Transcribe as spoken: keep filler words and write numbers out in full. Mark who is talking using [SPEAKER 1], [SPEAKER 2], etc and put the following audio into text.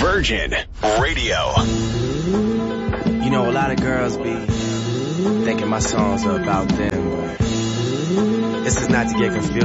[SPEAKER 1] Virgin Radio.
[SPEAKER 2] You know, a lot of girls be thinking my songs are about them. This is not to get confused.